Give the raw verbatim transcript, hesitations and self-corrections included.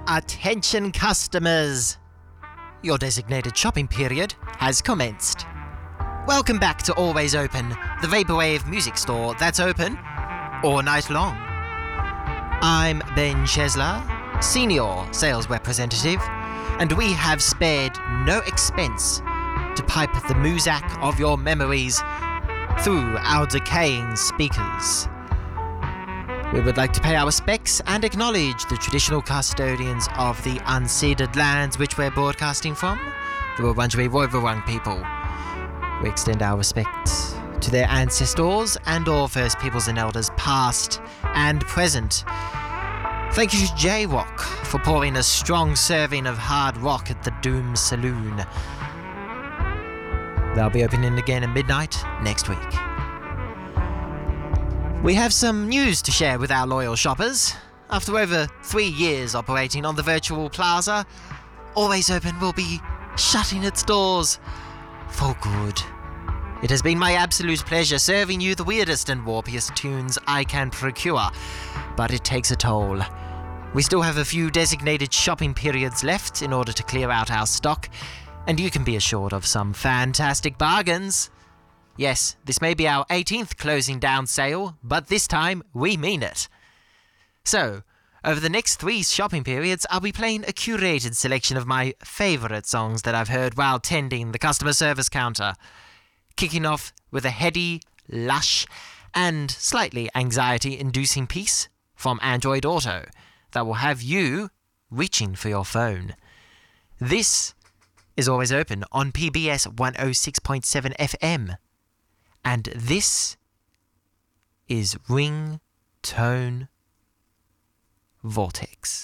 Attention customers! Your designated shopping period has commenced. Welcome back to Always Open, the Vaporwave music store that's open all night long. I'm Ben Chesler, Senior Sales Representative, and we have spared no expense to pipe the muzak of your memories through our decaying speakers. We would like to pay our respects and acknowledge the traditional custodians of the unceded lands which we're broadcasting from, the Wurundjeri Woiwurrung people. We extend our respects to their ancestors and all First Peoples and Elders past and present. Thank you to J-Rock for pouring a strong serving of hard rock at the Doom Saloon. They'll be opening again at midnight next week. We have some news to share with our loyal shoppers. After over three years operating on the virtual plaza, Always Open will be shutting its doors for good. It has been my absolute pleasure serving you the weirdest and warpiest tunes I can procure, but it takes a toll. We still have a few designated shopping periods left in order to clear out our stock, and you can be assured of some fantastic bargains. Yes, this may be our eighteenth closing down sale, but this time we mean it. So, over the next three shopping periods, I'll be playing a curated selection of my favourite songs that I've heard while tending the customer service counter, kicking off with a heady, lush, and slightly anxiety-inducing piece from Android Auto that will have you reaching for your phone. This is Always Open on P B S one oh six point seven F M. And this is Ring Tone Vortex.